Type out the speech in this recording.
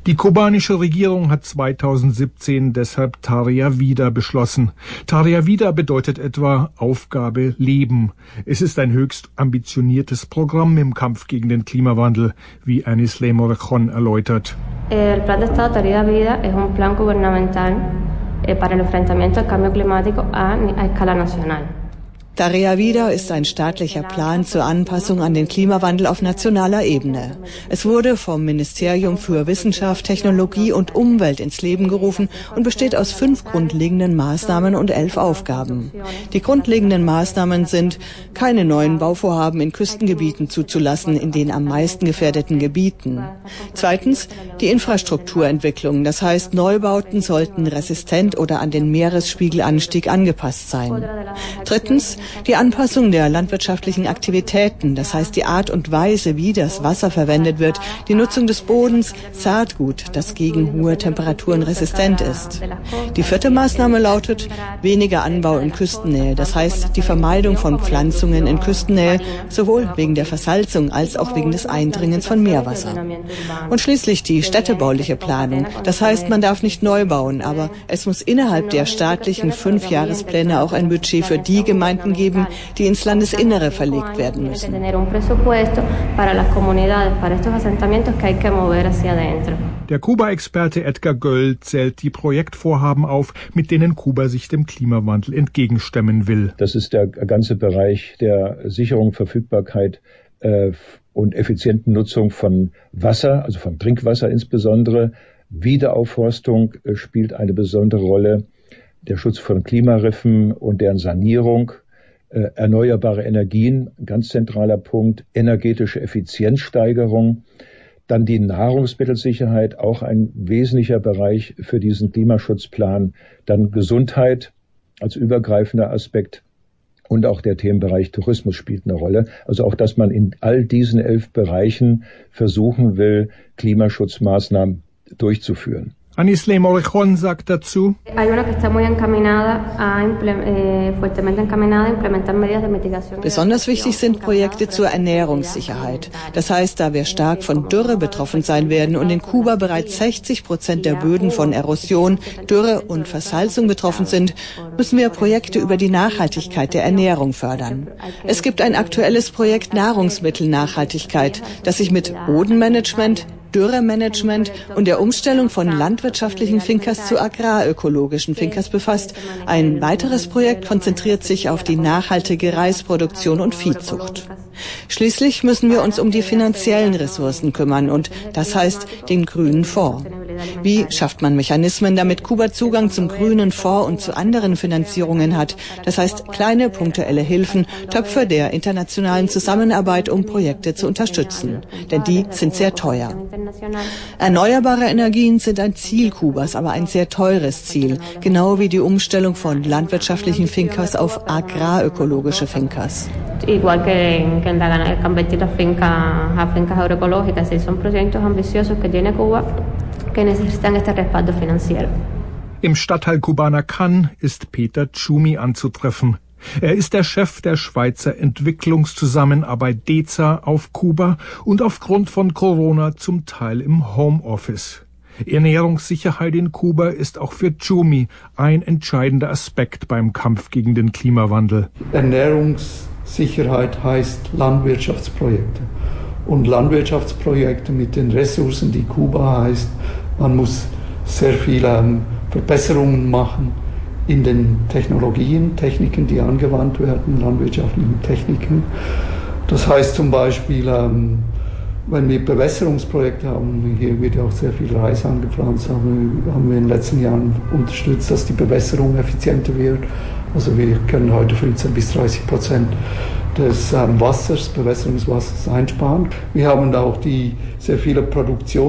Die kubanische Regierung hat 2017 deshalb Tarea Vida beschlossen. Tarea Vida bedeutet etwa Aufgabe Leben. Es ist ein höchst ambitioniertes Programm im Kampf gegen den Klimawandel, wie Anisley Morejón erläutert. El Plan de Estado Tarea Vida es un plan gubernamental para el enfrentamiento al cambio climático a escala nacional. Tarea Vida ist ein staatlicher Plan zur Anpassung an den Klimawandel auf nationaler Ebene. Es wurde vom Ministerium für Wissenschaft, Technologie und Umwelt ins Leben gerufen und besteht aus 5 grundlegenden Maßnahmen und 11 Aufgaben. Die grundlegenden Maßnahmen sind, keine neuen Bauvorhaben in Küstengebieten zuzulassen, in den am meisten gefährdeten Gebieten. Zweitens, die Infrastrukturentwicklung, das heißt, Neubauten sollten resistent oder an den Meeresspiegelanstieg angepasst sein. Drittens, die Anpassung der landwirtschaftlichen Aktivitäten, das heißt die Art und Weise, wie das Wasser verwendet wird, die Nutzung des Bodens, Saatgut, das gegen hohe Temperaturen resistent ist. Die 4. Maßnahme lautet weniger Anbau in Küstennähe, das heißt die Vermeidung von Pflanzungen in Küstennähe, sowohl wegen der Versalzung als auch wegen des Eindringens von Meerwasser. Und schließlich die städtebauliche Planung, das heißt man darf nicht neu bauen, aber es muss innerhalb der staatlichen 5-Jahrespläne auch ein Budget für die Gemeinden geben, die ins Landesinnere verlegt werden müssen. Der Kuba-Experte Edgar Göll zählt die Projektvorhaben auf, mit denen Kuba sich dem Klimawandel entgegenstemmen will. Das ist der ganze Bereich der Sicherung, Verfügbarkeit und effizienten Nutzung von Wasser, also von Trinkwasser insbesondere. Wiederaufforstung spielt eine besondere Rolle. Der Schutz von Klimariffen und deren Sanierung, erneuerbare Energien, ganz zentraler Punkt, energetische Effizienzsteigerung, dann die Nahrungsmittelsicherheit, auch ein wesentlicher Bereich für diesen Klimaschutzplan, dann Gesundheit als übergreifender Aspekt und auch der Themenbereich Tourismus spielt eine Rolle. Also auch, dass man in all diesen 11 Bereichen versuchen will, Klimaschutzmaßnahmen durchzuführen. Anisley Morejón sagt dazu: Besonders wichtig sind Projekte zur Ernährungssicherheit. Das heißt, da wir stark von Dürre betroffen sein werden und in Kuba bereits 60% der Böden von Erosion, Dürre und Versalzung betroffen sind, müssen wir Projekte über die Nachhaltigkeit der Ernährung fördern. Es gibt ein aktuelles Projekt Nahrungsmittelnachhaltigkeit, das sich mit Bodenmanagement, Dürremanagement und der Umstellung von landwirtschaftlichen Fincas zu agrarökologischen Fincas befasst. Ein weiteres Projekt konzentriert sich auf die nachhaltige Reisproduktion und Viehzucht. Schließlich müssen wir uns um die finanziellen Ressourcen kümmern und das heißt den grünen Fonds. Wie schafft man Mechanismen, damit Kuba Zugang zum grünen Fonds und zu anderen Finanzierungen hat? Das heißt kleine punktuelle Hilfen, Töpfe der internationalen Zusammenarbeit, um Projekte zu unterstützen. Denn die sind sehr teuer. Erneuerbare Energien sind ein Ziel Kubas, aber ein sehr teures Ziel. Genau wie die Umstellung von landwirtschaftlichen Fincas auf agrarökologische Fincas. Igual que convertir las fincas a fincas agroecológicas, son proyectos ambiciosos que tiene Cuba que necesitan este respaldo financiero. Im Stadtteil Kubanacan ist Peter Tschumi anzutreffen. Er ist der Chef der Schweizer Entwicklungszusammenarbeit DEZA auf Kuba und aufgrund von Corona zum Teil im Homeoffice. Ernährungssicherheit in Kuba ist auch für Tschumi ein entscheidender Aspekt beim Kampf gegen den Klimawandel. Ernährungssicherheit heißt Landwirtschaftsprojekte. Und Landwirtschaftsprojekte mit den Ressourcen, die Kuba heißt, man muss sehr viele Verbesserungen machen in den Techniken, die angewandt werden, landwirtschaftlichen Techniken. Das heißt zum Beispiel, wenn wir Bewässerungsprojekte haben, hier wird ja auch sehr viel Reis angepflanzt, haben wir in den letzten Jahren unterstützt, dass die Bewässerung effizienter wird. Also wir können heute 15-30% des Bewässerungswassers einsparen. Wir haben auch die sehr viele Produktion